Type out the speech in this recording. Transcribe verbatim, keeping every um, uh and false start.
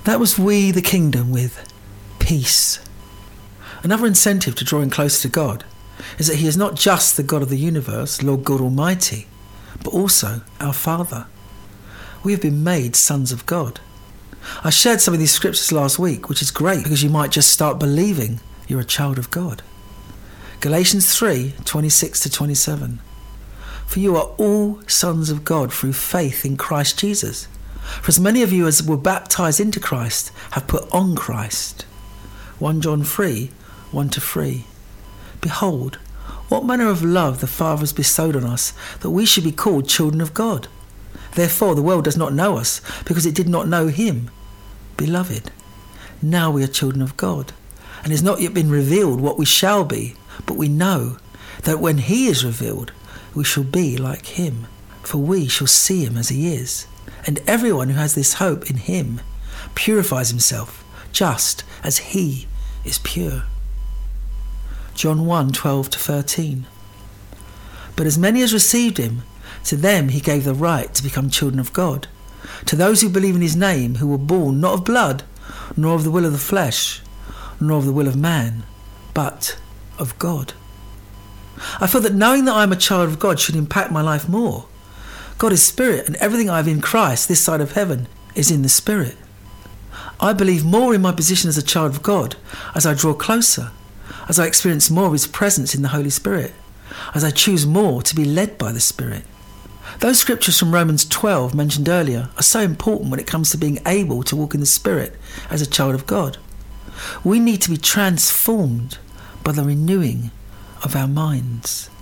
That was we, the kingdom, with peace. Another incentive to drawing closer to God is that he is not just the God of the universe, Lord God Almighty, but also our Father. We have been made sons of God. I shared some of these scriptures last week, which is great because you might just start believing you're a child of God. Galatians three, twenty-six to twenty-seven. For you are all sons of God through faith in Christ Jesus. For as many of you as were baptized into Christ have put on Christ. First John three, one to three. Behold, what manner of love the Father has bestowed on us, that we should be called children of God. Therefore the world does not know us, because it did not know him. Beloved, now we are children of God, and it has not yet been revealed what we shall be, but we know that when he is revealed, we shall be like him, for we shall see him as he is. And everyone who has this hope in him purifies himself, just as he is pure. John one, twelve to thirteen. But as many as received him, to them he gave the right to become children of God, to those who believe in his name, who were born not of blood, nor of the will of the flesh, nor of the will of man, but of God. I feel that knowing that I am a child of God should impact my life more. God is spirit, and everything I have in Christ this side of heaven is in the spirit. I believe more in my position as a child of God as I draw closer, as I experience more of his presence in the Holy Spirit, as I choose more to be led by the Spirit. Those scriptures from Romans twelve mentioned earlier are so important when it comes to being able to walk in the Spirit as a child of God. We need to be transformed by the renewing of our minds.